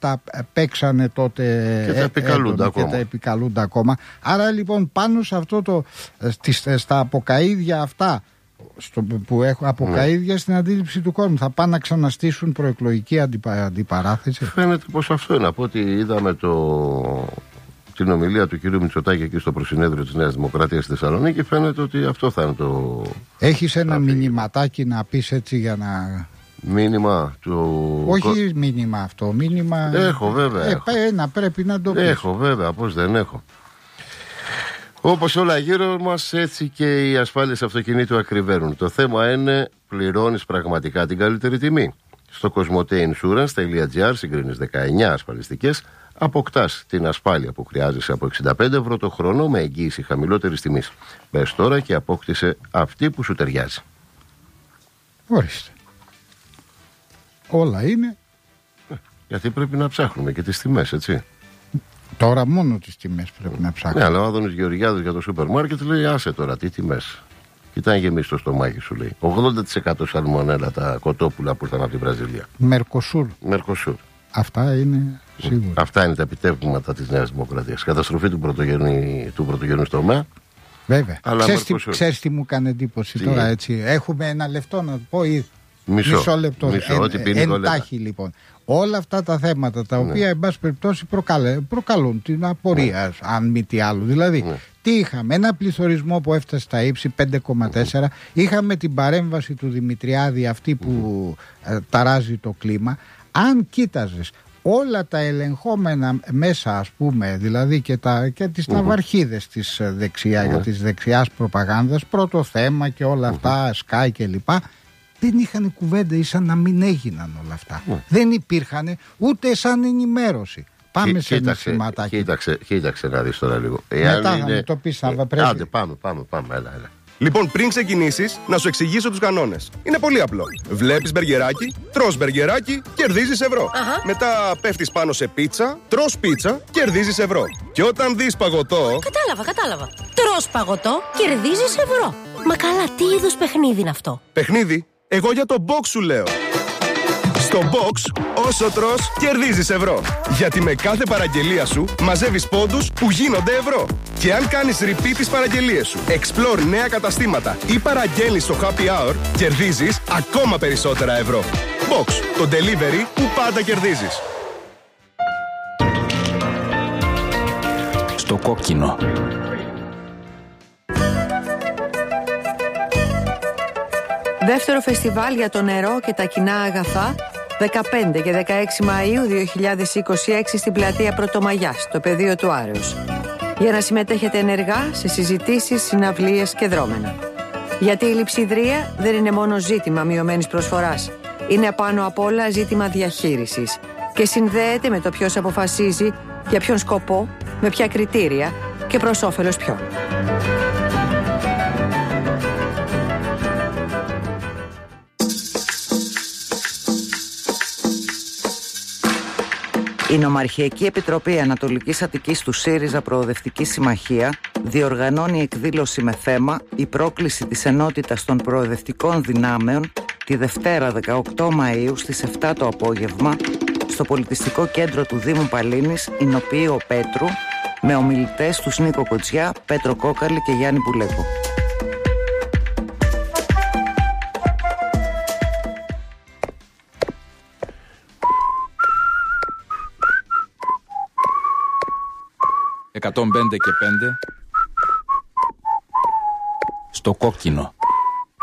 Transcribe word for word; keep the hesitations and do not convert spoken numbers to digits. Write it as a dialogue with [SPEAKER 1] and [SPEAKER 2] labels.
[SPEAKER 1] τα παίξανε τότε
[SPEAKER 2] και τα επικαλούνται
[SPEAKER 1] ε,
[SPEAKER 2] ακόμα.
[SPEAKER 1] Και τα επικαλούνται ακόμα. Άρα λοιπόν πάνω σε αυτό το, στις, στα αποκαΐδια αυτά στο, που έχουν αποκαΐδια ναι. στην αντίληψη του κόσμου, θα πάνε να ξαναστήσουν προεκλογική αντιπα, αντιπαράθεση.
[SPEAKER 2] Φαίνεται πως αυτό είναι. Από ό,τι είδαμε το... την ομιλία του κυρίου Μητσοτάκη εκεί στο προσυνέδριο της Νέας Δημοκρατίας στη Θεσσαλονίκη, φαίνεται ότι αυτό θα είναι το...
[SPEAKER 1] Έχεις ένα μηνυματάκι να πεις έτσι για να...
[SPEAKER 2] Μήνυμα του...
[SPEAKER 1] Όχι μήνυμα αυτό, μήνυμα...
[SPEAKER 2] Έχω βέβαια.
[SPEAKER 1] Ε,
[SPEAKER 2] έχω.
[SPEAKER 1] Ένα πρέπει να το πεις.
[SPEAKER 2] Έχω βέβαια, πώς δεν έχω. Όπως όλα γύρω μας, έτσι και οι ασφάλειες αυτοκινήτου ακριβένουν. Το θέμα είναι, πληρώνεις πραγματικά την καλύτερη τιμή. Στο cosmoteinsurance.gr συγκρίνεις δεκαεννιά ασφαλιστικές, αποκτάς την ασφάλεια που χρειάζεσαι από εξήντα πέντε ευρώ το χρόνο με εγγύηση χαμηλότερης τιμής. Μπες τώρα και απόκτησε αυτή που σου ταιριάζει.
[SPEAKER 1] Ορίστε. Όλα είναι.
[SPEAKER 2] Γιατί πρέπει να ψάχνουμε και τις τιμές, έτσι.
[SPEAKER 1] Τώρα μόνο τις τιμές πρέπει να ψάχνουμε.
[SPEAKER 2] Ναι, αλλά ο Άδωνης Γεωργιάδης για το σούπερ μάρκετ λέει: άσε τώρα, τι τιμές. Κοιτάει γεμίσει το στομάχι σου, λέει. ογδόντα τοις εκατό σαλμονέλα τα κοτόπουλα που ήρθαν από την Βραζιλία.
[SPEAKER 1] Μερκοσούρ.
[SPEAKER 2] Μερκοσούρ.
[SPEAKER 1] Αυτά είναι σίγουρα.
[SPEAKER 2] Αυτά είναι τα επιτεύγματα της Νέας Δημοκρατίας. Καταστροφή του πρωτογενή, του πρωτογενούς τομέα.
[SPEAKER 1] Βέβαια. Ξέρεις τι, ξέρεις τι μου κάνει εντύπωση τι? Τώρα έτσι. Έχουμε ένα λεπτό να το πω ή
[SPEAKER 2] μισό,
[SPEAKER 1] μισό λεπτό.
[SPEAKER 2] Μισό,
[SPEAKER 1] εν, εντάχει λοιπόν. Όλα αυτά τα θέματα τα οποία ναι. εν πάση περιπτώσει προκαλέ, προκαλούν την απορία ναι. αν μη τι άλλο. Δηλαδή ναι. τι είχαμε, ένα πληθωρισμό που έφτασε στα ύψη πέντε κόμμα τέσσερα, mm-hmm. είχαμε την παρέμβαση του Δημητριάδη αυτή που mm-hmm. ε, ταράζει το κλίμα. Αν κοίταζες όλα τα ελεγχόμενα μέσα, ας πούμε, δηλαδή και, τα, και τις mm-hmm. ναυαρχίδες της, δεξιά, mm-hmm. της δεξιάς προπαγάνδας, πρώτο θέμα και όλα αυτά, mm-hmm. Sky και λοιπά, δεν είχαν κουβέντα, ήσαν να μην έγιναν όλα αυτά. Mm. Δεν υπήρχαν ούτε σαν ενημέρωση. Πάμε Κοί, σε ένα σηματάκι.
[SPEAKER 2] Κοίταξε, κοίταξε να δεις τώρα λίγο.
[SPEAKER 1] Εάν Μετά είναι... να μου το πεις, Σάββα, πρέπει.
[SPEAKER 2] Άντε, πάμε, πάμε, πάμε, έλα, έλα.
[SPEAKER 3] Λοιπόν, πριν ξεκινήσεις, να σου εξηγήσω τους κανόνες. Είναι πολύ απλό. Βλέπεις μπεργκεράκι, τρως μπεργκεράκι, κερδίζεις ευρώ.
[SPEAKER 4] Αχα.
[SPEAKER 3] Μετά πέφτεις πάνω σε πίτσα, τρως πίτσα, κερδίζεις ευρώ. Και όταν δεις παγωτό...
[SPEAKER 4] Κατάλαβα, κατάλαβα. Τρως παγωτό, κερδίζεις ευρώ. Μα καλά, τι είδους παιχνίδι είναι αυτό?
[SPEAKER 3] Παιχνίδι? Εγώ για το box σου λέω. Στο box, όσο τρως, κερδίζεις ευρώ. Γιατί με κάθε παραγγελία σου μαζεύεις πόντους που γίνονται ευρώ. Και αν κάνεις repeat τις παραγγελίες σου, explore νέα καταστήματα ή παραγγέλνεις στο happy hour, κερδίζεις ακόμα περισσότερα ευρώ. Box, το delivery που πάντα κερδίζεις.
[SPEAKER 5] Στο κόκκινο.
[SPEAKER 6] Δεύτερο φεστιβάλ για το νερό και τα κοινά αγαθά, δεκαπέντε και δεκαέξι Μαΐου δύο χιλιάδες είκοσι έξι στην πλατεία Πρωτομαγιάς, στο πεδίο του Άρεως. Για να συμμετέχετε ενεργά σε συζητήσεις, συναυλίες και δρόμενα. Γιατί η λειψιδρία δεν είναι μόνο ζήτημα μειωμένης προσφοράς. Είναι πάνω απ' όλα ζήτημα διαχείρισης και συνδέεται με το ποιος αποφασίζει, για ποιον σκοπό, με ποια κριτήρια και προς όφελος ποιον.
[SPEAKER 7] Η Νομαρχιακή Επιτροπή Ανατολικής Αττικής του ΣΥΡΙΖΑ Προοδευτική Συμμαχία διοργανώνει εκδήλωση με θέμα «Η πρόκληση της ενότητας των προοδευτικών δυνάμεων» τη Δευτέρα δεκαοκτώ Μαΐου στις επτά το απόγευμα στο Πολιτιστικό Κέντρο του Δήμου Παλίνης, Ηνοποιείο Πέτρου, με ομιλητές τους Νίκο Κοτσιά, Πέτρο Κόκαλη και Γιάννη Πουλέκο.
[SPEAKER 5] εκατόν πέντε και πέντε στο κόκκινο.